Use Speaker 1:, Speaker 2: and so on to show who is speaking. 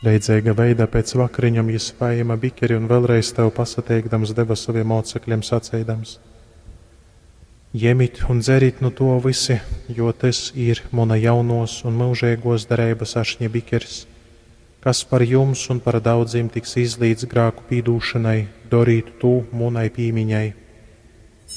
Speaker 1: Leidzīga veida pēc vakariņam jis paima bikeri un vēlreiz tev pasateikdams deva saviem mocekļiem sacēdams: Ņemit un dzerit no to visi, jo tas ir mana jaunos un mūžīgos derības ašņa bikers, kas par jums un par daudziem tiks izlīdz grāku pīdūšanai, darīt to manai pīmiņai.